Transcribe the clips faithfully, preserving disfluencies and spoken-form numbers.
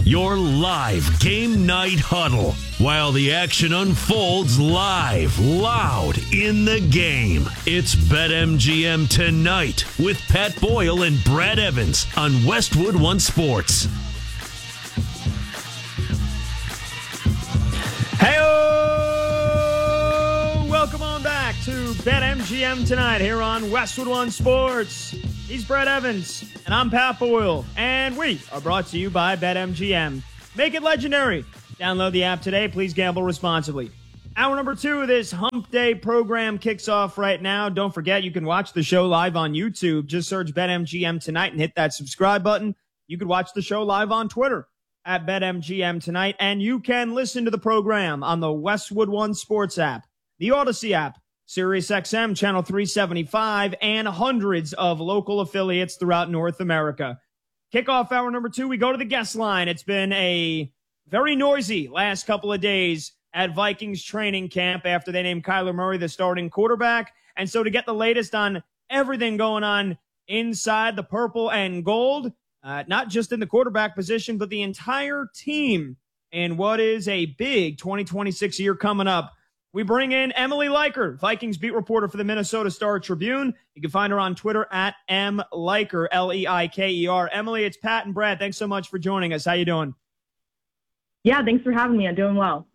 your live game night huddle, while the action unfolds live, loud in the game. It's BetMGM Tonight with Pat Boyle and Brad Evans on Westwood One Sports. Hey-o! Welcome on back to BetMGM Tonight here on Westwood One Sports. He's Brad Evans, and I'm Pat Boyle, and we are brought to you by BetMGM. Make it legendary. Download the app today. Please gamble responsibly. Hour number two of this Hump Day program kicks off right now. Don't forget, you can watch the show live on YouTube. Just search BetMGM Tonight and hit that subscribe button. You can watch the show live on Twitter at BetMGM Tonight, and you can listen to the program on the Westwood One Sports app, the Odyssey app, Sirius X M Channel three seventy-five, and hundreds of local affiliates throughout North America. Kickoff hour number two, we go to the guest line. It's been a very noisy last couple of days at Vikings training camp after they named Kyler Murray the starting quarterback. And so to get the latest on everything going on inside the purple and gold, uh, not just in the quarterback position, but the entire team in what is a big twenty twenty-six year coming up, we bring in Emily Leiker, Vikings beat reporter for the Minnesota Star-Tribune. You can find her on Twitter at M Leiker, L E I K E R. Emily, it's Pat and Brad. Thanks so much for joining us. How you doing? Yeah, thanks for having me. I'm doing well.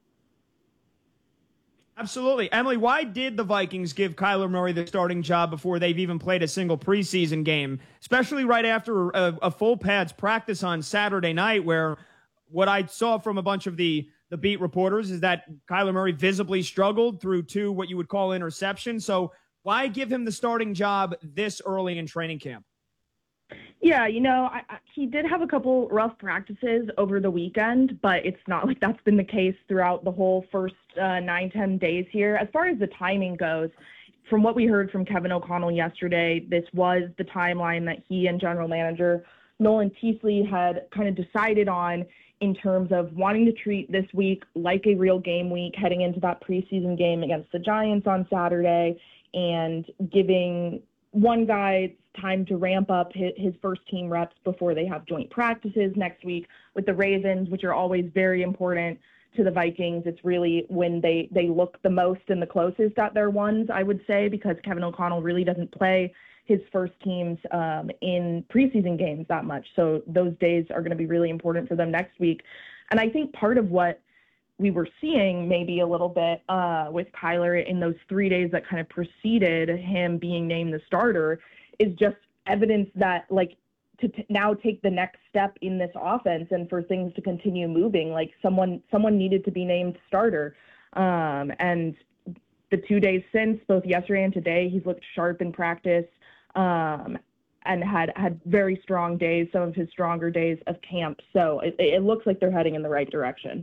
Absolutely. Emily, why did the Vikings give Kyler Murray the starting job before they've even played a single preseason game, especially right after a, a full pads practice on Saturday night, where what I saw from a bunch of the the beat reporters is that Kyler Murray visibly struggled through two what you would call interceptions. So why give him the starting job this early in training camp? Yeah, you know, I, I, he did have a couple rough practices over the weekend, but it's not like that's been the case throughout the whole first uh, nine, ten days here. As far as the timing goes, from what we heard from Kevin O'Connell yesterday, this was the timeline that he and general manager Nolan Teasley had kind of decided on in terms of wanting to treat this week like a real game week heading into that preseason game against the Giants on Saturday, and giving one guy time to ramp up his, his first team reps before they have joint practices next week with the Ravens, which are always very important to the Vikings. It's really when they, they look the most and the closest at their ones, I would say, because Kevin O'Connell really doesn't play his first teams um, in preseason games that much. So those days are going to be really important for them next week. And I think part of what we were seeing maybe a little bit uh, with Kyler in those three days that kind of preceded him being named the starter is just evidence that, like, to t- now take the next step in this offense and for things to continue moving, like someone, someone needed to be named starter. Um, and the two days since, both yesterday and today, he's looked sharp in practice. Um, and had, had very strong days, some of his stronger days of camp. So it, it looks like they're heading in the right direction.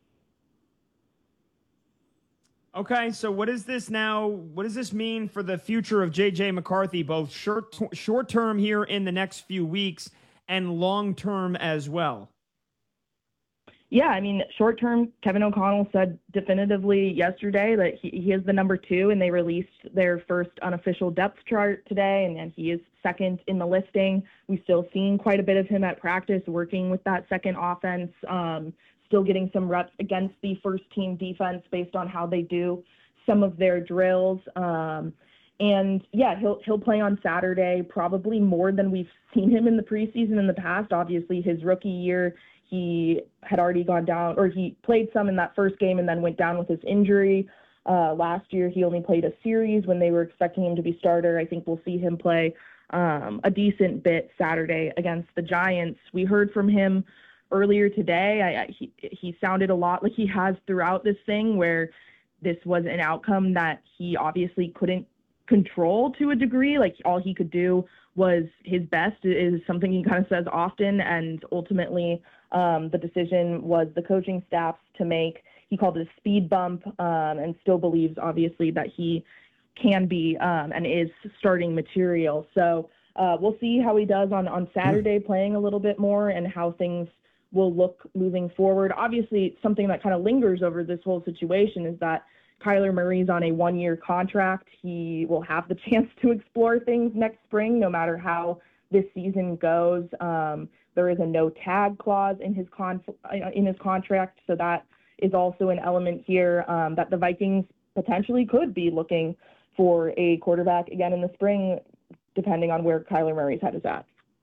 Okay, so what is this now? What does this mean for the future of J J McCarthy, both short, short term here in the next few weeks and long term as well? Yeah, I mean, short term, Kevin O'Connell said definitively yesterday that he, he is the number two, and they released their first unofficial depth chart today, and, and he is second in the listing. We've still seen quite a bit of him at practice working with that second offense, um, still getting some reps against the first team defense based on how they do some of their drills. Um, and yeah, he'll he'll play on Saturday, probably more than we've seen him in the preseason in the past. Obviously, his rookie year, he had already gone down, or he played some in that first game and then went down with his injury. Uh, last year, he only played a series when they were expecting him to be starter. I think we'll see him play um, a decent bit Saturday against the Giants. We heard from him earlier today. I, I, he, he sounded a lot like he has throughout this thing, where this was an outcome that he obviously couldn't control to a degree. Like, all he could do was his best, is something he kind of says often, and ultimately um, the decision was the coaching staff's to make. He called it a speed bump, um, and still believes, obviously, that he can be um, and is starting material. So uh, we'll see how he does on, on Saturday, playing a little bit more, and how things will look moving forward. Obviously, something that kind of lingers over this whole situation is that Kyler Murray's on a one-year contract. He will have the chance to explore things next spring, no matter how this season goes. Um, There is a no tag clause in his con in his contract, so that is also an element here um, that the Vikings potentially could be looking for a quarterback again in the spring, depending on where Kyler Murray's head is at.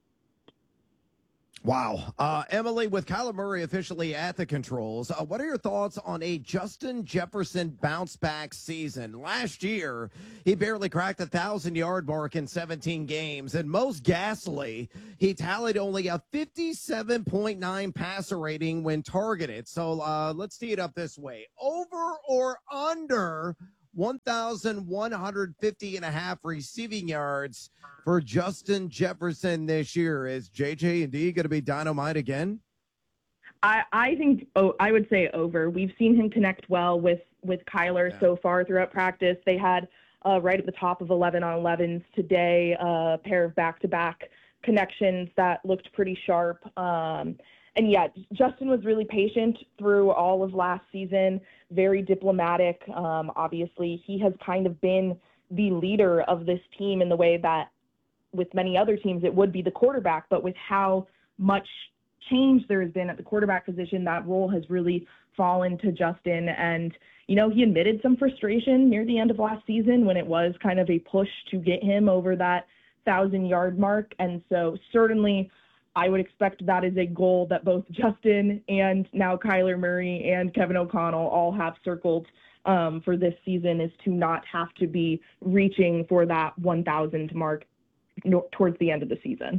Wow. Uh, Emily, with Kyler Murray officially at the controls, uh, what are your thoughts on a Justin Jefferson bounce-back season? Last year, he barely cracked the one thousand-yard mark in seventeen games, and most ghastly, he tallied only a fifty-seven point nine passer rating when targeted. So uh, let's tee it up this way. Over or under one thousand one hundred fifty and a half receiving yards for Justin Jefferson this year. Is J J and D going to be dynamite again? I, I think oh, I would say over. We've seen him connect well with, with Kyler yeah. so far throughout practice. They had uh, right at the top of eleven on elevens today, a uh, pair of back-to-back connections that looked pretty sharp. Um, and yeah, Justin was really patient through all of last season, very diplomatic. Um, obviously, he has kind of been the leader of this team in the way that with many other teams, it would be the quarterback, but with how much change there has been at the quarterback position, that role has really fallen to Justin. And, you know, he admitted some frustration near the end of last season when it was kind of a push to get him over that thousand yard mark. And so certainly I would expect that is a goal that both Justin and now Kyler Murray and Kevin O'Connell all have circled um, for this season, is to not have to be reaching for that one thousand mark no, towards the end of the season.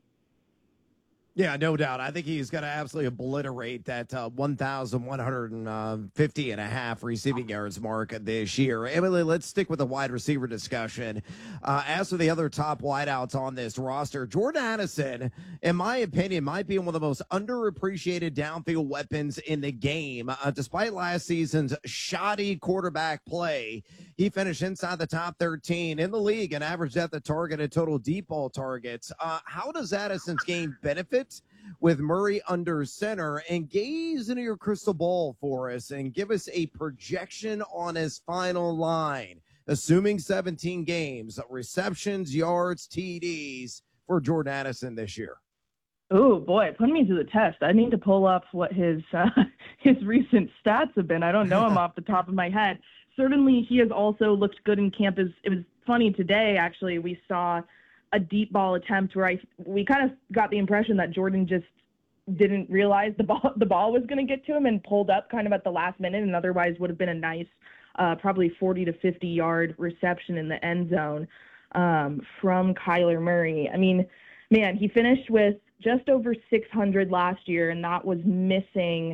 Yeah, no doubt. I think he's going to absolutely obliterate that uh, one thousand one hundred fifty and a half receiving yards mark this year. Emily, let's stick with the wide receiver discussion. Uh, as for the other top wideouts on this roster, Jordan Addison, in my opinion, might be one of the most underappreciated downfield weapons in the game. Uh, despite last season's shoddy quarterback play, he finished inside the top thirteen in the league and averaged at the target and total deep ball targets. Uh, how does Addison's game benefit with Murray under center? And gaze into your crystal ball for us and give us a projection on his final line, assuming seventeen games, receptions, yards, T Ds for Jordan Addison this year. Oh boy, put me to the test. I need to pull up what his uh, his recent stats have been. I don't know him off the top of my head. Certainly, he has also looked good in camp. It was funny today, actually. We saw a deep ball attempt where I we kind of got the impression that Jordan just didn't realize the ball the ball was going to get to him and pulled up kind of at the last minute, and otherwise would have been a nice uh, probably forty to fifty yard reception in the end zone um, from Kyler Murray. I mean, man, he finished with just over six hundred last year, and that was missing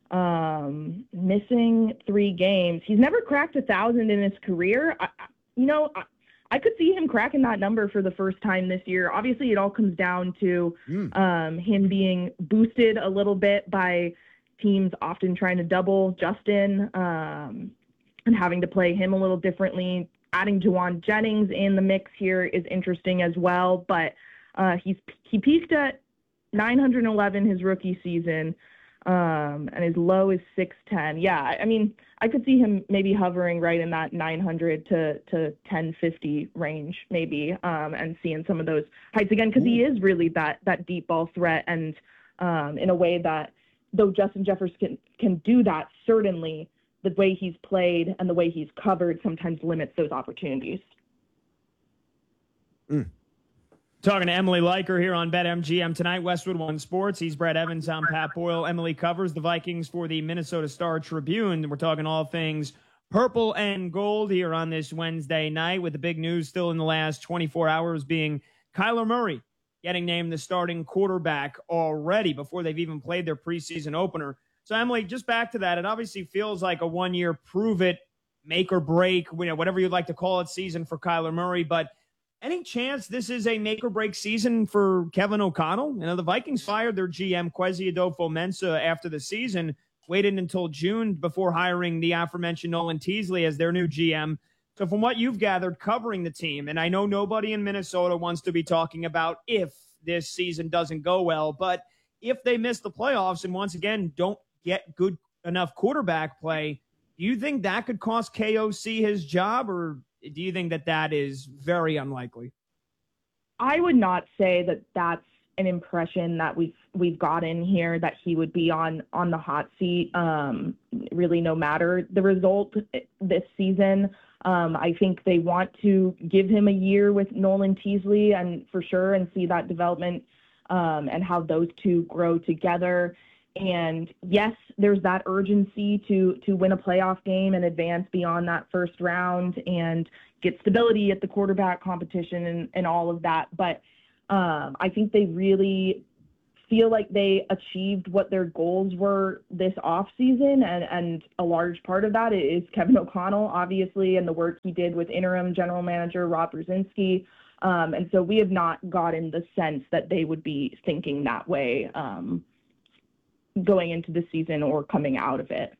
um, missing three games. He's never cracked a thousand in his career. I, you know, I, I could see him cracking that number for the first time this year. Obviously, it all comes down to mm. um, him being boosted a little bit by teams often trying to double Justin um, and having to play him a little differently. Adding Juwan Jennings in the mix here is interesting as well, but uh, he's he peaked at nine hundred eleven his rookie season, um, and his low is six ten. Yeah, I mean, I could see him maybe hovering right in that nine hundred to, to ten fifty range maybe, um, and seeing some of those heights again, because he is really that that deep ball threat, and um, in a way that, though Justin Jefferson can, can do that, certainly the way he's played and the way he's covered sometimes limits those opportunities. Mm. Talking to Emily Leiker here on BetMGM tonight, Westwood One Sports. He's Brett Evans. I'm Pat Boyle. Emily covers the Vikings for the Minnesota Star Tribune. We're talking all things purple and gold here on this Wednesday night, with the big news still in the last twenty-four hours being Kyler Murray getting named the starting quarterback already before they've even played their preseason opener. So, Emily, just back to that, it obviously feels like a one-year prove-it, make or break, you know, whatever you'd like to call it, season for Kyler Murray, but any chance this is a make-or-break season for Kevin O'Connell? You know, the Vikings fired their G M, Kwesi Adofo-Mensah, after the season, waited until June before hiring the aforementioned Nolan Teasley as their new G M. So from what you've gathered covering the team, and I know nobody in Minnesota wants to be talking about if this season doesn't go well, but if they miss the playoffs and once again don't get good enough quarterback play, do you think that could cost K O C his job, or do you think that that is very unlikely? I would not say that that's an impression that we've we've gotten here that he would be on on the hot seat, um, really no matter the result this season. Um, I think they want to give him a year with Nolan Teasley and for sure and see that development um, and how those two grow together. And yes, there's that urgency to to win a playoff game and advance beyond that first round and get stability at the quarterback competition and, and all of that. But um, I think they really feel like they achieved what their goals were this offseason, and, and a large part of that is Kevin O'Connell, obviously, and the work he did with interim general manager Rob Brzezinski. Um, and so we have not gotten the sense that they would be thinking that way um, going into the season or coming out of it.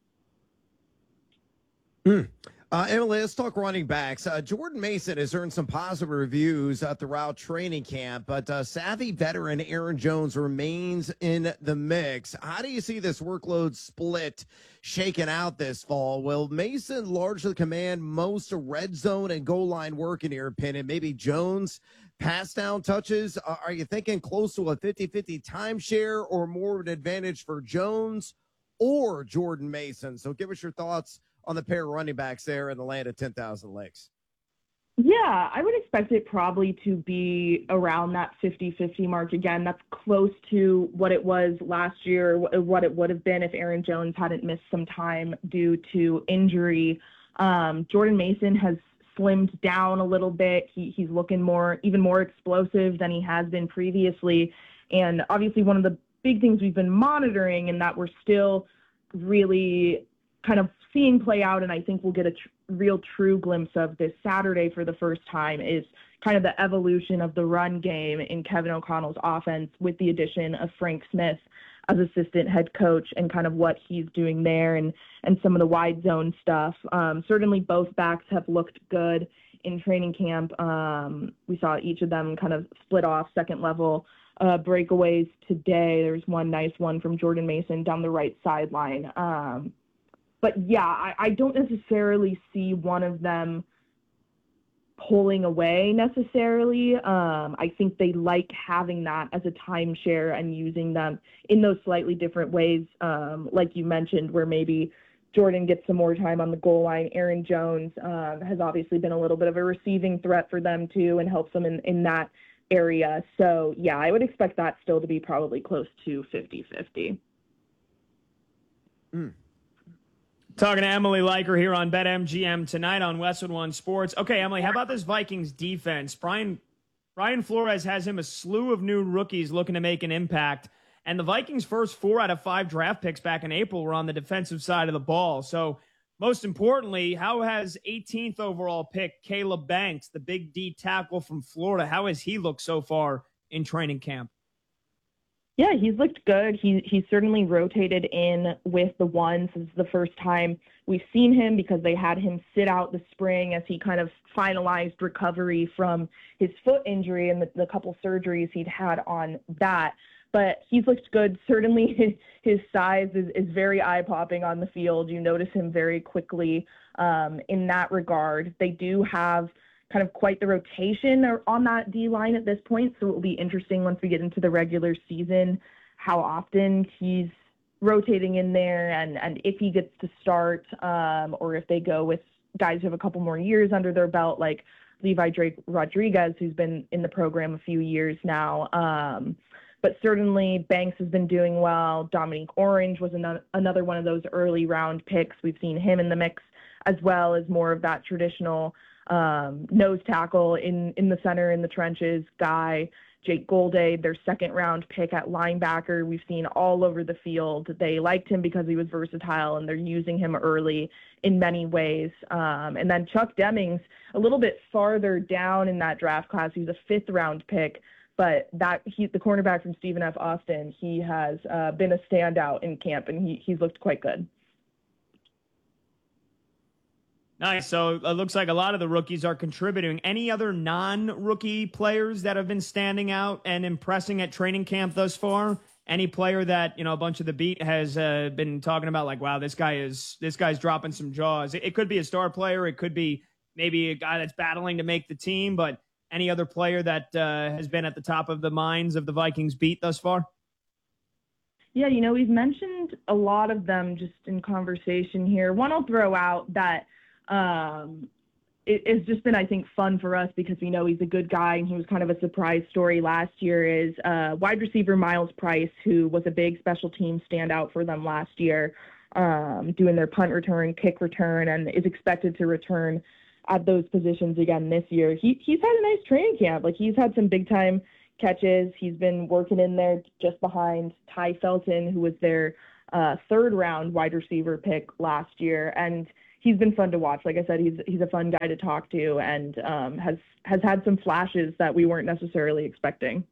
Hmm. Uh, Emily, let's talk running backs. Uh, Jordan Mason has earned some positive reviews uh, throughout training camp, but uh, savvy veteran Aaron Jones remains in the mix. How do you see this workload split shaken out this fall? Will Mason largely command most of red zone and goal line work in your opinion? Maybe Jones pass down touches? Uh, are you thinking close to a fifty-fifty timeshare or more of an advantage for Jones or Jordan Mason? So give us your thoughts on the pair of running backs there in the land of ten thousand lakes. Yeah, I would expect it probably to be around that fifty-fifty mark again. That's close to what it was last year, what it would have been if Aaron Jones hadn't missed some time due to injury. Um, Jordan Mason has slimmed down a little bit. He, he's looking more, even more explosive than he has been previously. And obviously one of the big things we've been monitoring and that we're still really kind of seeing play out, and I think we'll get a tr- real true glimpse of this Saturday for the first time, is kind of the evolution of the run game in Kevin O'Connell's offense with the addition of Frank Smith as assistant head coach and kind of what he's doing there and, and some of the wide zone stuff. Um, certainly both backs have looked good in training camp. Um, we saw each of them kind of split off second level uh, breakaways today. There's one nice one from Jordan Mason down the right sideline. Um, But, yeah, I, I don't necessarily see one of them pulling away necessarily. Um, I think they like having that as a timeshare and using them in those slightly different ways, um, like you mentioned, where maybe Jordan gets some more time on the goal line. Aaron Jones um, has obviously been a little bit of a receiving threat for them, too, and helps them in, in that area. So, yeah, I would expect that still to be probably close to fifty-fifty. Mm. Talking to Emily Liker here on BetMGM tonight on Westwood One Sports. Okay, Emily, how about this Vikings defense? Brian Brian Flores has him a slew of new rookies looking to make an impact. And the Vikings' first four out of five draft picks back in April were on the defensive side of the ball. So most importantly, how has eighteenth overall pick Caleb Banks, the big D tackle from Florida, how has he looked so far in training camp? Yeah, he's looked good. He he's certainly rotated in with the ones. This is the first time we've seen him because they had him sit out the spring as he kind of finalized recovery from his foot injury and the, the couple surgeries he'd had on that. But he's looked good. Certainly his, his size is, is very eye-popping on the field. You notice him very quickly um, in that regard. They do have kind of quite the rotation on that D line at this point. So it will be interesting once we get into the regular season, how often he's rotating in there and, and if he gets to start um, or if they go with guys who have a couple more years under their belt, like Levi Drake Rodriguez, who's been in the program a few years now. Um, but certainly Banks has been doing well. Dominique Orange was another, another one of those early round picks. We've seen him in the mix as well as more of that traditional um, nose tackle in, in the center, in the trenches guy. Jake Golday, their second round pick at linebacker, we've seen all over the field. They liked him because he was versatile and they're using him early in many ways. Um, and then Chuck Demings, a little bit farther down in that draft class, he was a fifth round pick, but that he, the cornerback from Stephen F. Austin, he has uh, been a standout in camp and he, he's looked quite good. Nice. So it looks like a lot of the rookies are contributing. Any other non-rookie players that have been standing out and impressing at training camp thus far? Any player that, you know, a bunch of the beat has uh, been talking about, like, wow, this guy is this guy's dropping some jaws. It, it could be a star player. It could be maybe a guy that's battling to make the team. But any other player that uh, has been at the top of the minds of the Vikings beat thus far? Yeah, you know, we've mentioned a lot of them just in conversation here. One I'll throw out that um, it, it's just been, I think, fun for us because we know he's a good guy and he was kind of a surprise story last year is uh, wide receiver Miles Price, who was a big special team standout for them last year, um, doing their punt return, kick return, and is expected to return at those positions again this year. He He's had a nice training camp. Like, he's had some big-time catches. He's been working in there just behind Ty Felton, who was their uh, third round wide receiver pick last year. And he's been fun to watch. Like I said, he's he's a fun guy to talk to and um, has, has had some flashes that we weren't necessarily expecting.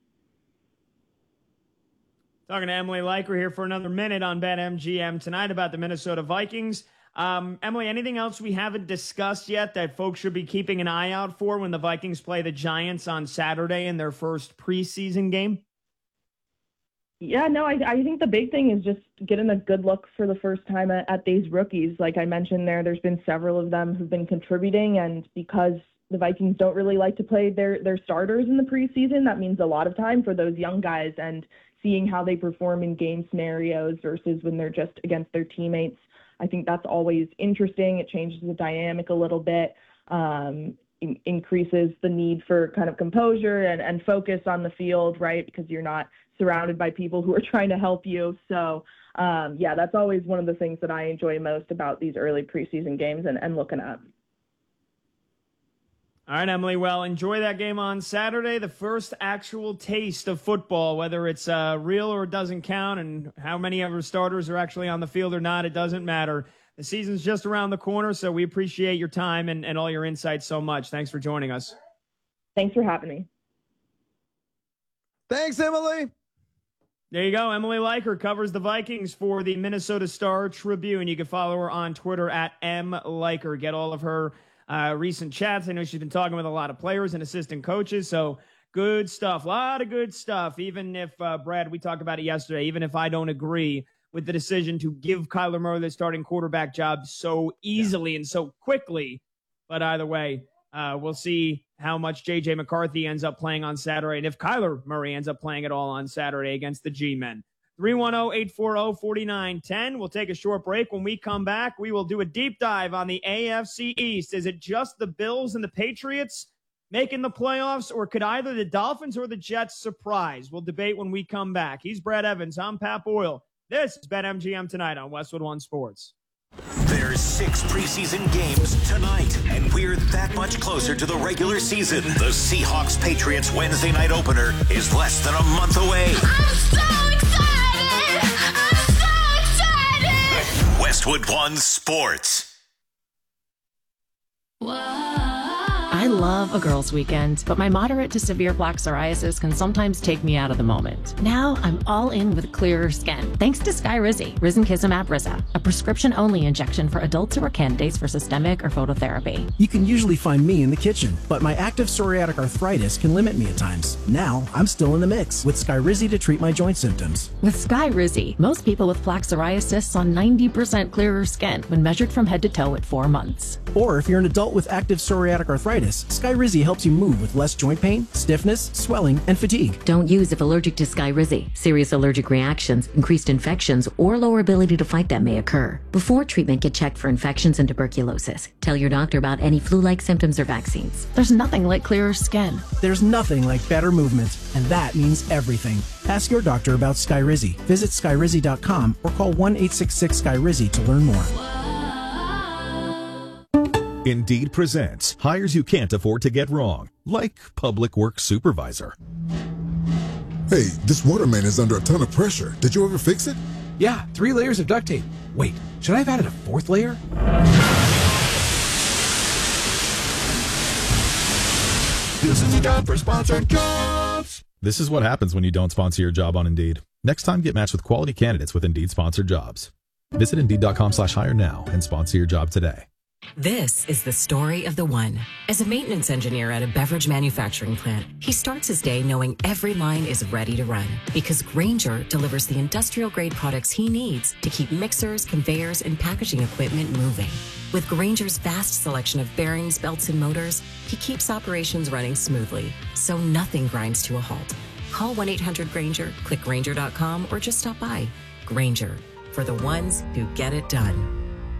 Talking to Emily Leiker here for another minute on BetMGM tonight about the Minnesota Vikings. Um, Emily, anything else we haven't discussed yet that folks should be keeping an eye out for when the Vikings play the Giants on Saturday in their first preseason game? Yeah, no, I, I think the big thing is just getting a good look for the first time at, at these rookies. Like I mentioned there, there's been several of them who've been contributing, and because the Vikings don't really like to play their, their starters in the preseason, that means a lot of time for those young guys, and seeing how they perform in game scenarios versus when they're just against their teammates. I think that's always interesting. It changes the dynamic a little bit, um, in- increases the need for kind of composure and, and focus on the field, right? Because you're not surrounded by people who are trying to help you. So, um, yeah, that's always one of the things that I enjoy most about these early preseason games and, and looking at. All right, Emily. Well, enjoy that game on Saturday, the first actual taste of football, whether it's uh, real or it doesn't count, and how many of our starters are actually on the field or not, it doesn't matter. The season's just around the corner, so we appreciate your time and, and all your insights so much. Thanks for joining us. Thanks for having me. Thanks, Emily. There you go. Emily Leiker covers the Vikings for the Minnesota Star Tribune. You can follow her on Twitter at M Leiker. Get all of her Uh, recent chats. I know she's been talking with a lot of players and assistant coaches, so good stuff. A lot of good stuff. Even if, uh, Brad, we talked about it yesterday, even if I don't agree with the decision to give Kyler Murray the starting quarterback job so easily yeah. and so quickly. But either way, uh, we'll see how much J J McCarthy ends up playing on Saturday, and if Kyler Murray ends up playing at all on Saturday against the G-Men. three one zero, eight four zero, four nine one zero. We'll take a short break. When we come back, we will do a deep dive on the A F C East. Is it just the Bills and the Patriots making the playoffs, or could either the Dolphins or the Jets surprise? We'll debate when we come back. He's Brad Evans. I'm Pat Boyle. This is BetMGM tonight on Westwood One Sports. There's six preseason games tonight, and we're that much closer to the regular season. The Seahawks-Patriots Wednesday night opener is less than a month away. I'm so excited! I'm so excited! Westwood One Sports. Whoa. I love a girls' weekend, but my moderate to severe plaque psoriasis can sometimes take me out of the moment. Now I'm all in with clearer skin, thanks to Skyrizi, Risankizumab Riza, a prescription-only injection for adults who are candidates for systemic or phototherapy. You can usually find me in the kitchen, but my active psoriatic arthritis can limit me at times. Now I'm still in the mix with Skyrizi to treat my joint symptoms. With Skyrizi, most people with plaque psoriasis saw ninety percent clearer skin when measured from head to toe at four months. Or if you're an adult with active psoriatic arthritis, Skyrizi helps you move with less joint pain, stiffness, swelling, and fatigue. Don't use if allergic to Skyrizi. Serious allergic reactions, increased infections, or lower ability to fight them may occur. Before treatment, get checked for infections and tuberculosis. Tell your doctor about any flu-like symptoms or vaccines. There's nothing like clearer skin. There's nothing like better movement, and that means everything. Ask your doctor about Skyrizi. Visit Skyrizi dot com or call one eight six six Sky Rizi to learn more. Indeed presents hires you can't afford to get wrong, like public works supervisor. Hey, this water main is under a ton of pressure. Did you ever fix it? Yeah, three layers of duct tape. Wait, should I have added a fourth layer? This is a job for sponsored jobs. This is what happens when you don't sponsor your job on Indeed. Next time, get matched with quality candidates with Indeed sponsored jobs. Visit Indeed dot com slash hire now and sponsor your job today. This is the story of the one. As a maintenance engineer at a beverage manufacturing plant, he starts his day knowing every line is ready to run because Grainger delivers the industrial-grade products he needs to keep mixers, conveyors, and packaging equipment moving. With Grainger's vast selection of bearings, belts, and motors, he keeps operations running smoothly, so nothing grinds to a halt. Call one eight hundred Grainger, click Grainger dot com, or just stop by. Grainger, for the ones who get it done.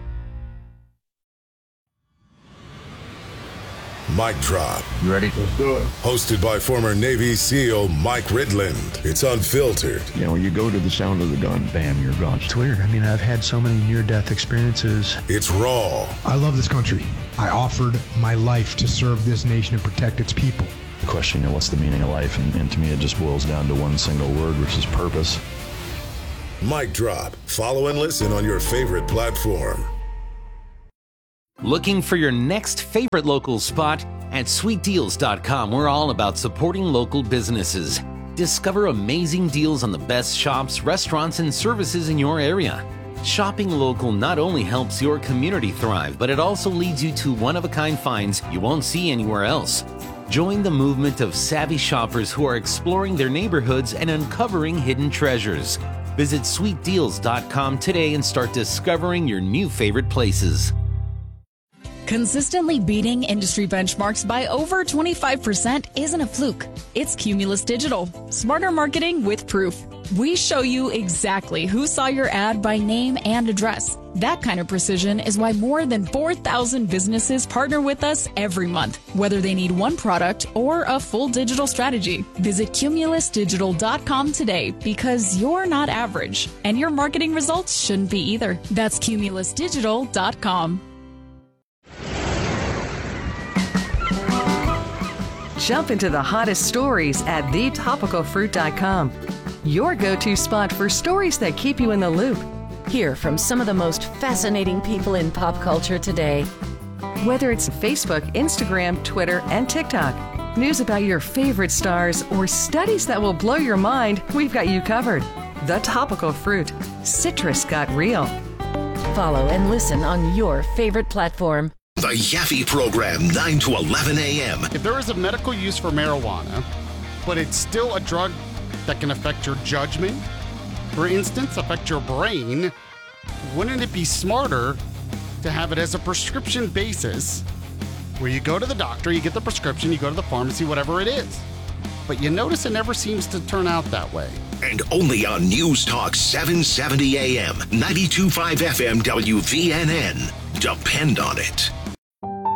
Mic Drop. You ready? Let's do it. Hosted by former Navy SEAL Mike Ridland. It's unfiltered. You know, you go to the sound of the gun, bam, you're gone. It's weird. I mean, I've had so many near-death experiences. It's raw. I love this country. I offered my life to serve this nation and protect its people. The question, you know, what's the meaning of life? And, and to me, it just boils down to one single word, which is purpose. Mic Drop. Follow and listen on your favorite platform. Looking for your next favorite local spot? At sweet deals dot com, we're all about supporting local businesses. Discover amazing deals on the best shops, restaurants, and services in your area. Shopping local not only helps your community thrive, but it also leads you to one-of-a-kind finds you won't see anywhere else. Join the movement of savvy shoppers who are exploring their neighborhoods and uncovering hidden treasures. Visit sweet deals dot com today and start discovering your new favorite places. Consistently beating industry benchmarks by over twenty-five percent isn't a fluke. It's Cumulus Digital. Smarter marketing with proof. We show you exactly who saw your ad by name and address. That kind of precision is why more than four thousand businesses partner with us every month, whether they need one product or a full digital strategy. Visit Cumulus Digital dot com today because you're not average, and your marketing results shouldn't be either. That's Cumulus Digital dot com. Jump into the hottest stories at the topical fruit dot com. Your go-to spot for stories that keep you in the loop. Hear from some of the most fascinating people in pop culture today. Whether it's Facebook, Instagram, Twitter, and TikTok, news about your favorite stars, or studies that will blow your mind, we've got you covered. The Topical Fruit. Citrus got real. Follow and listen on your favorite platform. The Yaffe Program, nine to eleven a.m. If there is a medical use for marijuana, but it's still a drug that can affect your judgment, for instance, affect your brain, wouldn't it be smarter to have it as a prescription basis where you go to the doctor, you get the prescription, you go to the pharmacy, whatever it is. But you notice it never seems to turn out that way. And only on News Talk seven seventy a.m., ninety-two point five F M W V N N. Depend on it.